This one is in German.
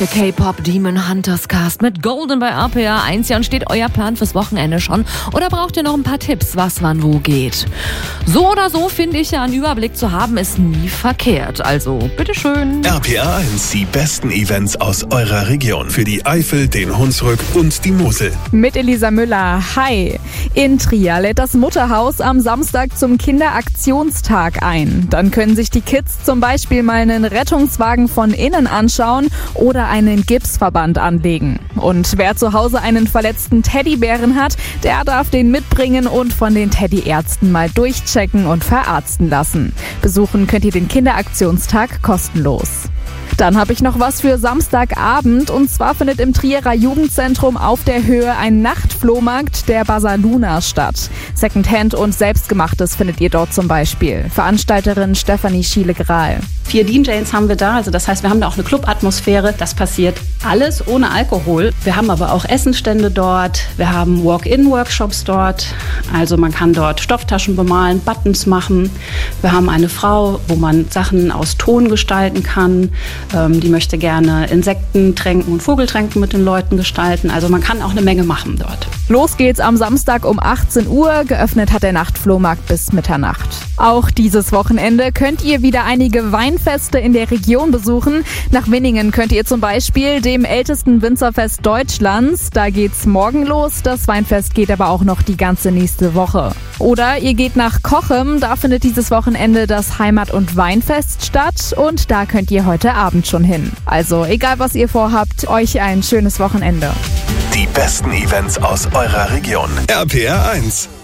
Der K-Pop Demon Hunters Cast mit Golden bei RPA 1. Ja, und steht euer Plan fürs Wochenende schon? Oder braucht ihr noch ein paar Tipps, was wann wo geht? So oder so finde ich ja, einen Überblick zu haben, ist nie verkehrt. Also, bitteschön. RPA 1, die besten Events aus eurer Region. Für die Eifel, den Hunsrück und die Mosel. Mit Elisa Müller. Hi. In Trier lädt das Mutterhaus am Samstag zum Kinderaktionstag ein. Dann können sich die Kids zum Beispiel mal einen Rettungswagen von innen anschauen oder einen Gipsverband anlegen. Und wer zu Hause einen verletzten Teddybären hat, der darf den mitbringen und von den Teddyärzten mal durchchecken und verarzten lassen. Besuchen könnt ihr den Kinderaktionstag kostenlos. Dann habe ich noch was für Samstagabend, und zwar findet im Trierer Jugendzentrum auf der Höhe ein Nachtflohmarkt der Basaluna statt. Secondhand und Selbstgemachtes findet ihr dort zum Beispiel. Veranstalterin Stefanie Schiele-Grahl. 4 DJs haben wir da, also das heißt, wir haben da auch eine Clubatmosphäre. Das passiert alles ohne Alkohol. Wir haben aber auch Essenstände dort, wir haben Walk-in-Workshops dort, also man kann dort Stofftaschen bemalen, Buttons machen. Wir haben eine Frau, wo man Sachen aus Ton gestalten kann. Die möchte gerne Insektentränken und Vogeltränken mit den Leuten gestalten. Also man kann auch eine Menge machen dort. Los geht's am Samstag um 18 Uhr. Geöffnet hat der Nachtflohmarkt bis Mitternacht. Auch dieses Wochenende könnt ihr wieder einige Weinfeste in der Region besuchen. Nach Winningen könnt ihr zum Beispiel dem ältesten Winzerfest Deutschlands. Da geht's morgen los. Das Weinfest geht aber auch noch die ganze nächste Woche. Oder ihr geht nach Cochem. Da findet dieses Wochenende das Heimat- und Weinfest statt. Und da könnt ihr heute Abend schon hin. Also egal, was ihr vorhabt, euch ein schönes Wochenende. Die besten Events aus eurer Region. RPA 1.